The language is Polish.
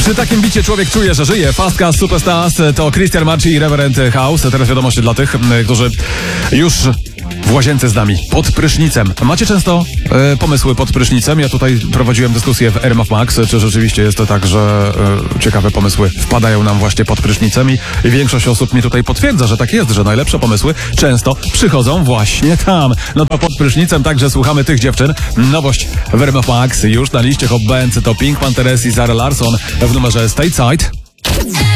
Przy takim bicie człowiek czuje, że żyje. Fast Car Superstars to Christian Marci i Reverend House. Teraz wiadomość dla tych, którzy już w łazience z nami, pod prysznicem. Macie często pomysły pod prysznicem? Ja tutaj prowadziłem dyskusję w RMF Max, czy rzeczywiście jest to tak, że ciekawe pomysły wpadają nam właśnie pod prysznicem i większość osób mi tutaj potwierdza, że tak jest, że najlepsze pomysły często przychodzą właśnie tam. No to pod prysznicem także słuchamy tych dziewczyn. Nowość w RMF Max już na liście Hot Bands to Pink Pantheress i Zara Larsson w numerze Stateside.